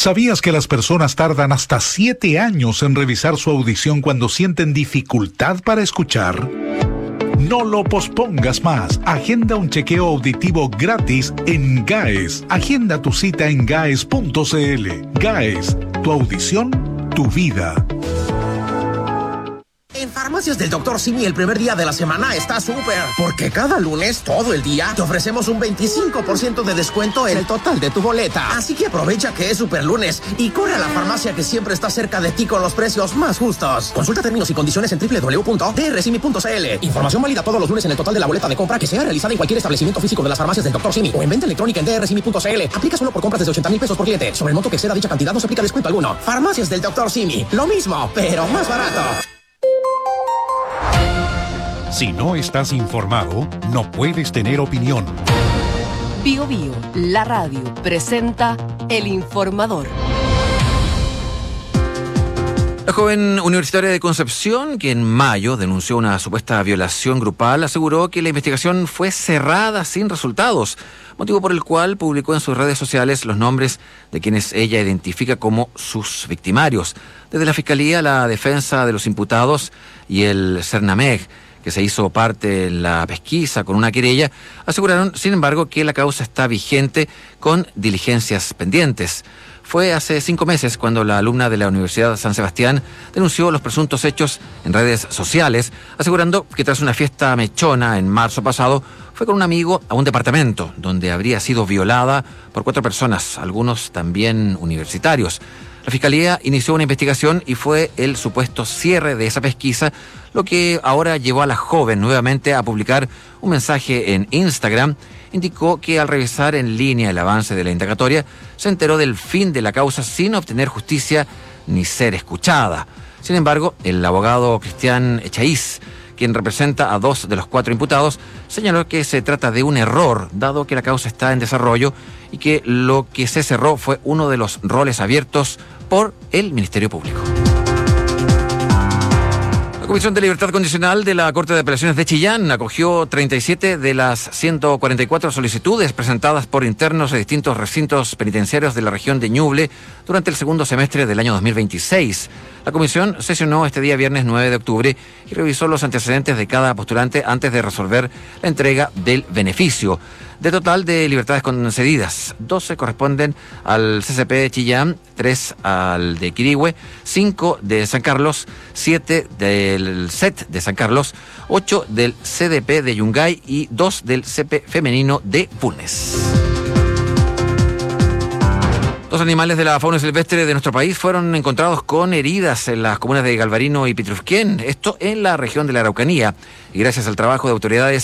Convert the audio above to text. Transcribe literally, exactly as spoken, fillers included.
¿Sabías que las personas tardan hasta siete años en revisar su audición cuando sienten dificultad para escuchar? No lo pospongas más. Agenda un chequeo auditivo gratis en GAES. Agenda tu cita en gaes punto cl. GAES, tu audición, tu vida. En Farmacias del doctor Simi el primer día de la semana está súper, porque cada lunes, todo el día, te ofrecemos un veinticinco por ciento de descuento en el total de tu boleta. Así que aprovecha que es super lunes y corre a la farmacia que siempre está cerca de ti con los precios más justos. Consulta términos y condiciones en doble u doble u doble u punto d r simi punto c l. Información válida todos los lunes en el total de la boleta de compra que sea realizada en cualquier establecimiento físico de las Farmacias del doctor Simi o en venta electrónica en d r simi punto c l. Aplica solo por compras desde ochenta mil pesos por cliente. Sobre el monto que exceda dicha cantidad no se aplica descuento alguno. Farmacias del doctor Simi. Lo mismo, pero más barato. Si no estás informado, no puedes tener opinión. Bio Bio, la radio, presenta El Informador. La joven universitaria de Concepción, que en mayo denunció una supuesta violación grupal, aseguró que la investigación fue cerrada sin resultados, motivo por el cual publicó en sus redes sociales los nombres de quienes ella identifica como sus victimarios. Desde la Fiscalía, la defensa de los imputados y el CERNAMEG, que se hizo parte en la pesquisa con una querella, aseguraron, sin embargo, que la causa está vigente con diligencias pendientes. Fue hace cinco meses cuando la alumna de la Universidad de San Sebastián denunció los presuntos hechos en redes sociales, asegurando que tras una fiesta mechona en marzo pasado, fue con un amigo a un departamento donde habría sido violada por cuatro personas, algunos también universitarios. La Fiscalía inició una investigación y fue el supuesto cierre de esa pesquisa lo que ahora llevó a la joven nuevamente a publicar un mensaje en Instagram. Indicó que al revisar en línea el avance de la indagatoria, se enteró del fin de la causa sin obtener justicia ni ser escuchada. Sin embargo, el abogado Cristian Echaíz, quien representa a dos de los cuatro imputados, señaló que se trata de un error, dado que la causa está en desarrollo y que lo que se cerró fue uno de los roles abiertos por el Ministerio Público. La Comisión de Libertad Condicional de la Corte de Apelaciones de Chillán acogió treinta y siete de las ciento cuarenta y cuatro solicitudes presentadas por internos de distintos recintos penitenciarios de la región de Ñuble durante el segundo semestre del año dos mil veintiséis. La comisión sesionó este día viernes nueve de octubre y revisó los antecedentes de cada postulante antes de resolver la entrega del beneficio. De total de libertades concedidas, doce corresponden al C C P de Chillán, tres al de Quirihue, cinco de San Carlos, siete del C E T de San Carlos, ocho del C D P de Yungay y dos del C P femenino de Funes. Dos animales de la fauna silvestre de nuestro país fueron encontrados con heridas en las comunas de Galvarino y Pitrufquén, esto en la región de la Araucanía, y gracias al trabajo de autoridades